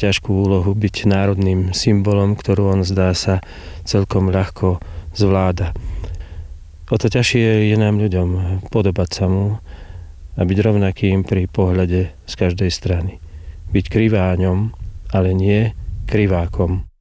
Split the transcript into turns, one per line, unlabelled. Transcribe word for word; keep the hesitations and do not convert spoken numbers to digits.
ťažkú úlohu byť národným symbolom, ktorú on zdá sa celkom ľahko zvláda. O to ťažšie je nám ľuďom podobať sa mu a byť rovnakým pri pohľade z každej strany. Byť kriváňom, ale nie krivákom.